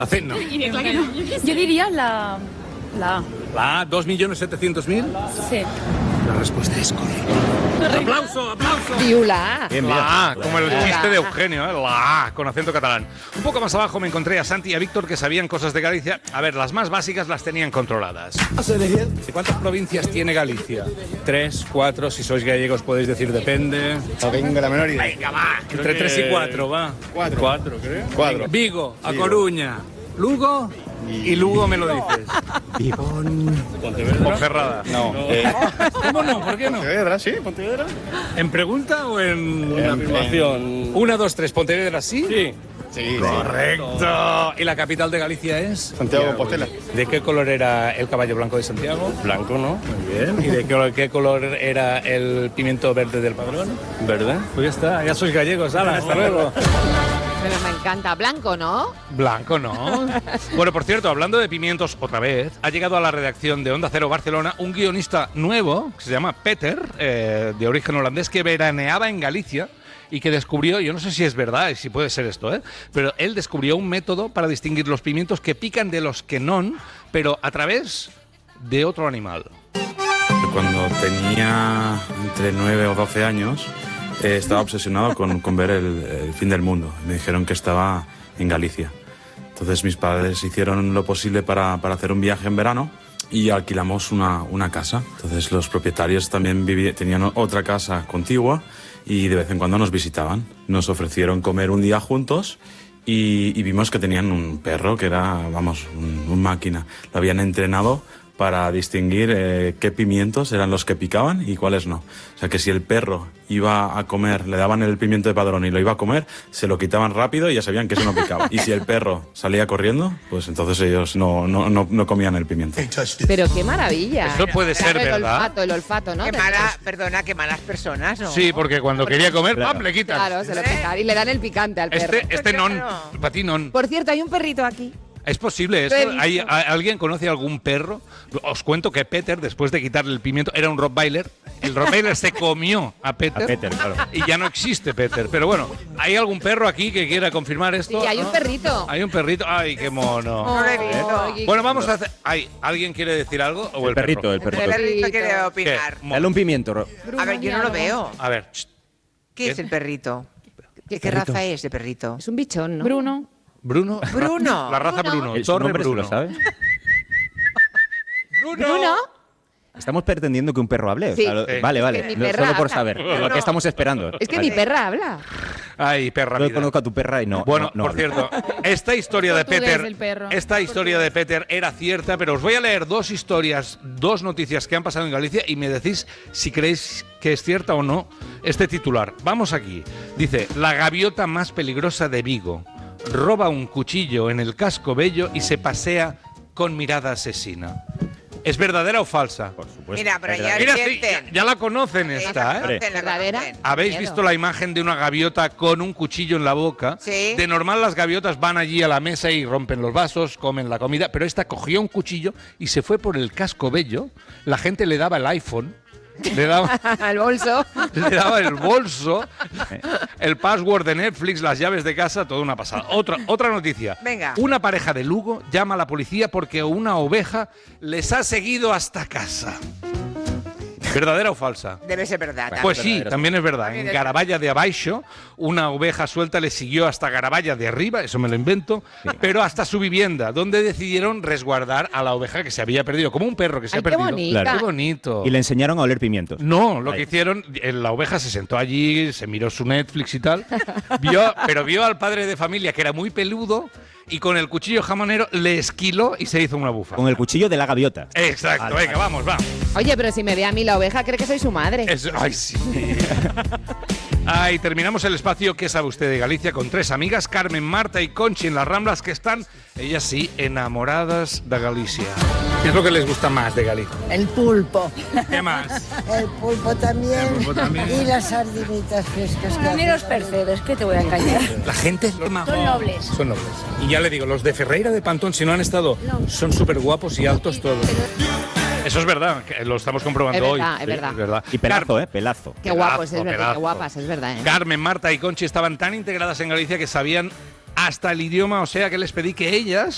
La C no. Yo diría la A. La A, 2.700.000. Sí. La respuesta es correcta. ¡Aplauso, aplauso! Diu la A. Bien, bien. La A, como el chiste de A. Eugenio, ¿eh? La A, con acento catalán. Un poco más abajo me encontré a Santi y a Víctor que sabían cosas de Galicia. A ver, las más básicas las tenían controladas. ¿Cuántas provincias tiene Galicia? 3, 4, si sois gallegos podéis decir depende. No tengo la menor idea. Venga, va. Entre 3 y 4, va. 4, creo. 4. Vigo, A Coruña, Lugo y Lugo me lo dices. Ponferrada. No. ¿Cómo no? ¿Por qué no? Pontevedra, sí, Pontevedra. ¿En pregunta o en afirmación? 1, 2, 3, Pontevedra, ¿sí? Sí. Sí. Correcto. ¿Y la capital de Galicia es? Santiago de Compostela. ¿De qué color era el caballo blanco de Santiago? Blanco, ¿no? Muy bien. ¿Y de qué color era el pimiento verde del padrón? Verde. Pues ya está, ya sois gallegos, ¡hala! Hasta luego. Pero me encanta. Blanco, ¿no? Blanco, ¿no? Bueno, por cierto, hablando de pimientos otra vez, ha llegado a la redacción de Onda Cero Barcelona un guionista nuevo que se llama Peter, de origen holandés, que veraneaba en Galicia y que descubrió, yo no sé si es verdad y si puede ser esto, pero él descubrió un método para distinguir los pimientos que pican de los que no, pero a través de otro animal. Cuando tenía entre 9 o 12 años, estaba obsesionado con ver el fin del mundo. Me dijeron que estaba en Galicia. Entonces mis padres hicieron lo posible para hacer un viaje en verano y alquilamos una casa. Entonces los propietarios también tenían otra casa contigua y de vez en cuando nos visitaban. Nos ofrecieron comer un día juntos y vimos que tenían un perro que era, vamos, un máquina. Lo habían entrenado para distinguir qué pimientos eran los que picaban y cuáles no. O sea que si el perro iba a comer, le daban el pimiento de padrón y lo iba a comer, se lo quitaban rápido y ya sabían que eso no picaba. Y si el perro salía corriendo, pues entonces ellos no comían el pimiento. Pero qué maravilla. Eso puede ser verdad. El olfato, ¿no? Qué malas personas, ¿no? Sí, porque cuando quería comer, claro. ¡pam!, le quitan. Claro, se lo pican y le dan el picante al perro. Este non, para ti non. Por cierto, hay un perrito aquí. ¿Es posible esto? Lo he visto. ¿Alguien conoce algún perro? Os cuento que Peter, después de quitarle el pimiento, era un Rottweiler. El Rottweiler se comió a Peter. A Peter, claro. Y ya no existe Peter. Pero bueno, ¿hay algún perro aquí que quiera confirmar esto? Sí, hay un perrito. Hay un perrito. ¡Ay, qué mono! No lo he visto. Bueno, vamos a hacer... ¿Alguien quiere decir algo? ¿O El perrito, El perrito quiere opinar. ¿Qué? Dale un pimiento. A ver, yo no lo veo. A ver, ¿Qué es el perrito? ¿Qué perrito? raza es de perrito? Es un bichón, ¿no? Bruno. Bruno. Bruno. La raza Bruno. Su Torre nombre sí Bruno. lo sabe. ¿Bruno? Estamos pretendiendo que un perro hable. Sí. Vale, Es vale. que mi No, perra solo por habla. saber. Lo que estamos esperando. Es que Vale. mi perra habla. Ay, perra Yo vida. conozco a tu perra y no. Bueno, no por habla. cierto, esta historia de Portugués, Peter, el perro. esta historia de Peter era cierta, pero os voy a leer dos historias, dos noticias que han pasado en Galicia y me decís si creéis que es cierta o no este titular. Vamos aquí. Dice, la gaviota más peligrosa de Vigo roba un cuchillo en el casco bello y se pasea con mirada asesina. ¿Es verdadera o falsa? Por supuesto. Mira, pero ya Mira, sí, sienten. ya la conocen esta, ¿eh? ¿Verdadera? ¿Habéis Miedo. visto la imagen de una gaviota con un cuchillo en la boca? Sí. De normal las gaviotas van allí a la mesa y rompen los vasos, comen la comida, pero esta cogió un cuchillo y se fue por el casco bello. La gente le daba el iPhone, le daba, Al bolso. le daba el bolso, el password de Netflix, las llaves de casa, toda una pasada. Otra noticia. Venga. Una pareja de Lugo llama a la policía porque una oveja les ha seguido hasta casa. ¿Verdadera o falsa? Debe ser verdad. Pues sí, verdadera. también es verdad. También En es Garaballa de Abaixo, una oveja suelta le siguió hasta Garaballa de arriba, eso me lo invento, pero hasta su vivienda, donde decidieron resguardar a la oveja que se había perdido, como un perro que se Ay, ha qué perdido. bonita. Claro. Qué bonito. Y le enseñaron a oler pimientos. No, lo Ahí. que hicieron, la oveja se sentó allí, se miró su Netflix y tal, pero vio al padre de familia que era muy peludo y con el cuchillo jamonero le esquiló y se hizo una bufa. Con el cuchillo de la gaviota. Exacto, Vale, venga, vale. vamos, va. Oye, pero si me ve a mí la oveja, cree que soy su madre. Ay, sí. Ay, terminamos el espacio ¿Qué sabe usted de Galicia? Con tres amigas, Carmen, Marta y Conchi en las Ramblas, que están, ellas sí, enamoradas de Galicia. ¿Qué es lo que les gusta más de Galicia? El pulpo. ¿Qué más? El pulpo también. El pulpo también. Y las sardinitas frescas. A mí los percebes, ¿qué te voy a engañar? La gente Son nobles. son nobles. Y ya le digo, los de Ferreira de Pantón, si no han estado, son súper guapos y altos todos. Eso es verdad, que lo estamos comprobando Es verdad, hoy. es Sí, verdad. Y pelazo, Pelazo. Qué guapos, es Pedazo, verdad. pedazo. Qué guapas, es verdad. Carmen, Marta y Conchi estaban tan integradas en Galicia que sabían hasta el idioma, o sea que les pedí que ellas